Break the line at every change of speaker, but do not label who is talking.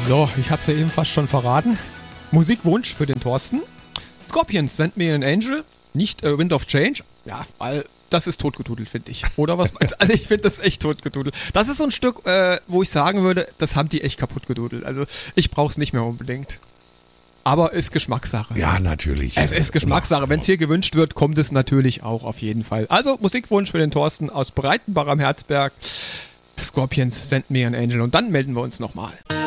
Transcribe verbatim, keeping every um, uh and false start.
So, ich hab's ja eben fast schon verraten. Musikwunsch für den Thorsten. Scorpions, Send Me an Angel. Nicht äh, Wind of Change. Ja, weil das ist totgedudelt, finde ich. Oder was meinst du? Also ich finde das echt totgedudelt. Das ist so ein Stück, äh, wo ich sagen würde, das haben die echt kaputt gedudelt. Also ich brauch's nicht mehr unbedingt. Aber ist Geschmackssache.
Ja, natürlich.
Es ist Geschmackssache. Wenn es hier gewünscht wird, kommt es natürlich auch auf jeden Fall. Also Musikwunsch für den Thorsten aus Breitenbach am Herzberg. Scorpions, Send Me an Angel. Und dann melden wir uns nochmal.